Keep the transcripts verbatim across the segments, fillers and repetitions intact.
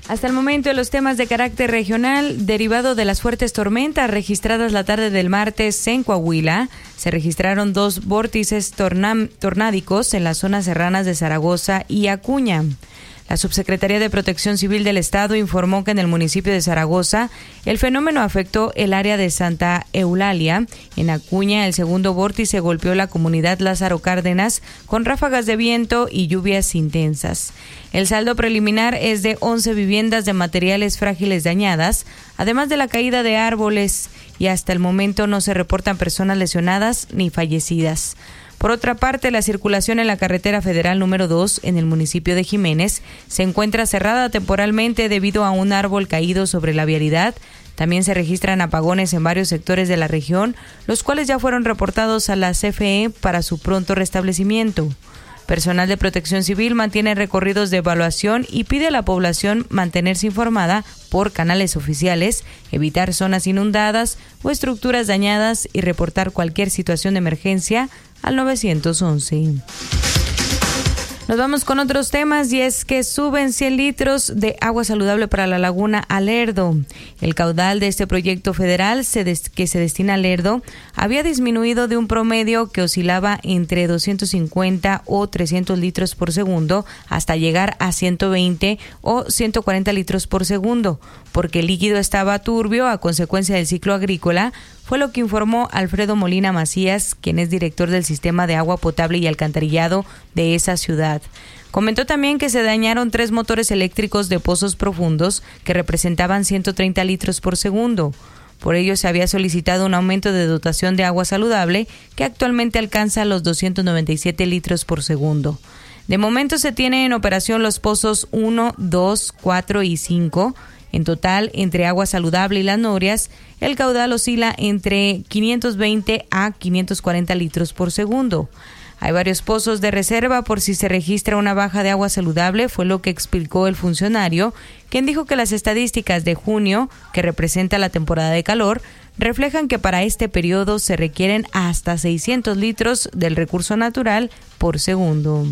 Hasta el momento, los temas de carácter regional, derivado de las fuertes tormentas registradas la tarde del martes en Coahuila, se registraron dos vórtices torna- tornádicos en las zonas serranas de Zaragoza y Acuña. La Subsecretaría de Protección Civil del Estado informó que en el municipio de Zaragoza el fenómeno afectó el área de Santa Eulalia. En Acuña, el segundo vórtice golpeó la comunidad Lázaro Cárdenas con ráfagas de viento y lluvias intensas. El saldo preliminar es de once viviendas de materiales frágiles dañadas, además de la caída de árboles, y hasta el momento no se reportan personas lesionadas ni fallecidas. Por otra parte, la circulación en la carretera federal número dos en el municipio de Jiménez se encuentra cerrada temporalmente debido a un árbol caído sobre la vialidad. También se registran apagones en varios sectores de la región, los cuales ya fueron reportados a la C F E para su pronto restablecimiento. Personal de Protección Civil mantiene recorridos de evaluación y pide a la población mantenerse informada por canales oficiales, evitar zonas inundadas o estructuras dañadas y reportar cualquier situación de emergencia al nueve once. Nos vamos con otros temas, y es que suben cien litros de agua saludable para la laguna al Lerdo. El caudal de este proyecto federal se des- que se destina al Lerdo había disminuido de un promedio que oscilaba entre doscientos cincuenta o trescientos litros por segundo hasta llegar a ciento veinte o ciento cuarenta litros por segundo, porque el líquido estaba turbio a consecuencia del ciclo agrícola. Fue lo que informó Alfredo Molina Macías, quien es director del Sistema de Agua Potable y Alcantarillado de esa ciudad. Comentó también que se dañaron tres motores eléctricos de pozos profundos que representaban ciento treinta litros por segundo. Por ello se había solicitado un aumento de dotación de agua saludable que actualmente alcanza los doscientos noventa y siete litros por segundo. De momento se tienen en operación los pozos uno, dos, cuatro y cinco. En total, entre agua saludable y las norias, el caudal oscila entre quinientos veinte a quinientos cuarenta litros por segundo. Hay varios pozos de reserva por si se registra una baja de agua saludable, fue lo que explicó el funcionario, quien dijo que las estadísticas de junio, que representa la temporada de calor, reflejan que para este periodo se requieren hasta seiscientos litros del recurso natural por segundo.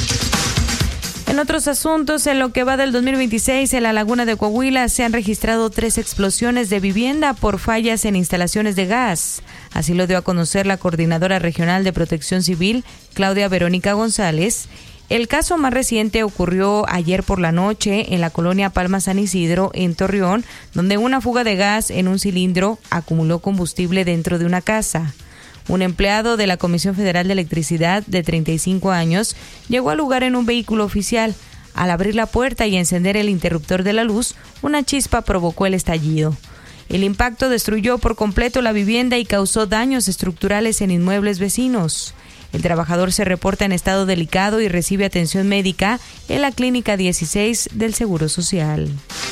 En otros asuntos, en lo que va del dos mil veintiséis, en la laguna de Coahuila se han registrado tres explosiones de vivienda por fallas en instalaciones de gas. Así lo dio a conocer la Coordinadora Regional de Protección Civil, Claudia Verónica González. El caso más reciente ocurrió ayer por la noche en la colonia Palma San Isidro, en Torreón, donde una fuga de gas en un cilindro acumuló combustible dentro de una casa. Un empleado de la Comisión Federal de Electricidad de treinta y cinco años llegó al lugar en un vehículo oficial. Al abrir la puerta y encender el interruptor de la luz, una chispa provocó el estallido. El impacto destruyó por completo la vivienda y causó daños estructurales en inmuebles vecinos. El trabajador se reporta en estado delicado y recibe atención médica en la Clínica dieciséis del Seguro Social.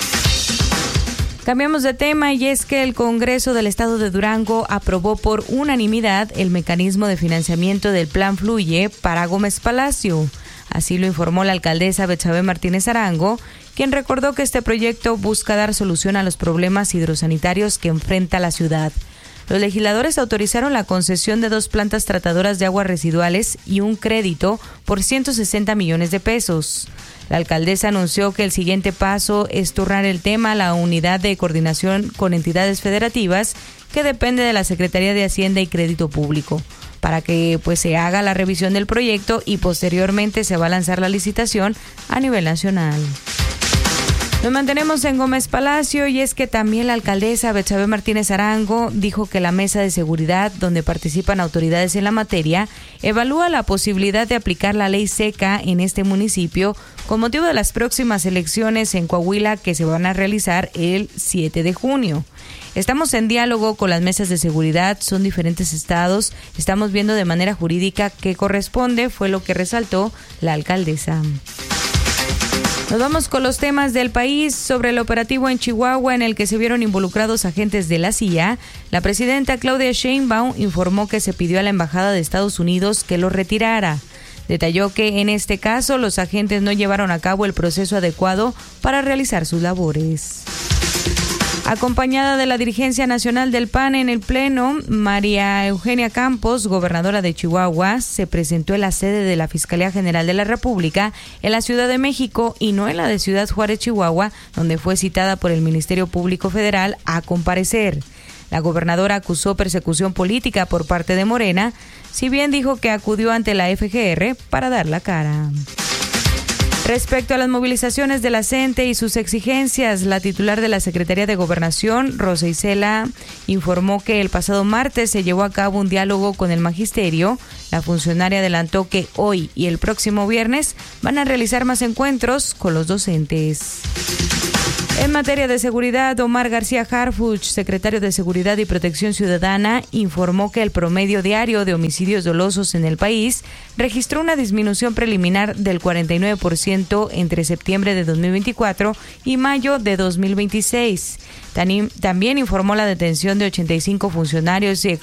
Cambiamos de tema, y es que el Congreso del Estado de Durango aprobó por unanimidad el mecanismo de financiamiento del Plan Fluye para Gómez Palacio. Así lo informó la alcaldesa Betsabe Martínez Arango, quien recordó que este proyecto busca dar solución a los problemas hidrosanitarios que enfrenta la ciudad. Los legisladores autorizaron la concesión de dos plantas tratadoras de aguas residuales y un crédito por ciento sesenta millones de pesos. La alcaldesa anunció que el siguiente paso es turnar el tema a la Unidad de Coordinación con Entidades Federativas, que depende de la Secretaría de Hacienda y Crédito Público, para que pues se haga la revisión del proyecto y posteriormente se va a lanzar la licitación a nivel nacional. Nos mantenemos en Gómez Palacio, y es que también la alcaldesa Betsabe Martínez Arango dijo que la mesa de seguridad, donde participan autoridades en la materia, evalúa la posibilidad de aplicar la ley seca en este municipio con motivo de las próximas elecciones en Coahuila que se van a realizar el siete de junio. Estamos en diálogo con las mesas de seguridad, son diferentes estados, estamos viendo de manera jurídica qué corresponde, fue lo que resaltó la alcaldesa. Nos vamos con los temas del país. Sobre el operativo en Chihuahua en el que se vieron involucrados agentes de la C I A, la presidenta Claudia Sheinbaum informó que se pidió a la Embajada de Estados Unidos que lo retirara. Detalló que en este caso los agentes no llevaron a cabo el proceso adecuado para realizar sus labores. Acompañada de la dirigencia nacional del P A N en el Pleno, María Eugenia Campos, gobernadora de Chihuahua, se presentó en la sede de la Fiscalía General de la República en la Ciudad de México y no en la de Ciudad Juárez, Chihuahua, donde fue citada por el Ministerio Público Federal a comparecer. La gobernadora acusó persecución política por parte de Morena, si bien dijo que acudió ante la F G R para dar la cara. Respecto a las movilizaciones de la C E N T E y sus exigencias, la titular de la Secretaría de Gobernación, Rosa Isela, informó que el pasado martes se llevó a cabo un diálogo con el magisterio. La funcionaria adelantó que hoy y el próximo viernes van a realizar más encuentros con los docentes. En materia de seguridad, Omar García Harfuch, secretario de Seguridad y Protección Ciudadana, informó que el promedio diario de homicidios dolosos en el país registró una disminución preliminar del cuarenta y nueve por ciento entre septiembre de dos mil veinticuatro y mayo de dos mil veintiséis. También informó la detención de ochenta y cinco funcionarios y